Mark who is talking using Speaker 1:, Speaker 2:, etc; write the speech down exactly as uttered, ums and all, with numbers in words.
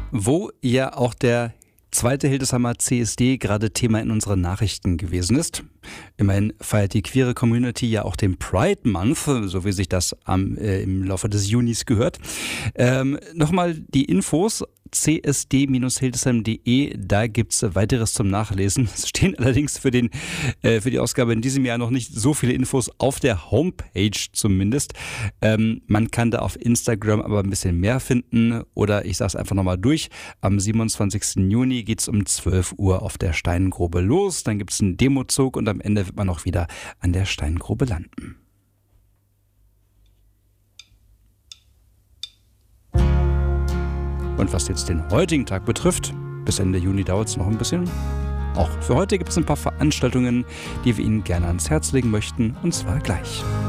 Speaker 1: Wo ja auch der zweite Hildesheimer C S D gerade Thema in unseren Nachrichten gewesen ist. Immerhin feiert die queere Community ja auch den Pride Month, so wie sich das am, äh, im Laufe des Junis gehört. Ähm, Nochmal die Infos. c s d hildesheim punkt d e, da gibt's weiteres zum Nachlesen. Es stehen allerdings für, den, äh, für die Ausgabe in diesem Jahr noch nicht so viele Infos auf der Homepage zumindest. Ähm, man kann da auf Instagram aber ein bisschen mehr finden, oder ich sage es einfach nochmal durch. Am siebenundzwanzigsten Juni geht's um zwölf Uhr auf der Steingrube los. Dann gibt's einen Demozug und am Ende wird man auch wieder an der Steingrube landen. Und was jetzt den heutigen Tag betrifft, bis Ende Juni dauert es noch ein bisschen. Auch für heute gibt es ein paar Veranstaltungen, die wir Ihnen gerne ans Herz legen möchten, und zwar gleich.